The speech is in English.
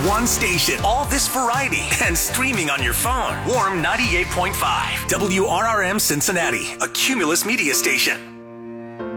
One station, all this variety, and streaming on your phone. Warm 98.5. WRRM Cincinnati, a Cumulus media station.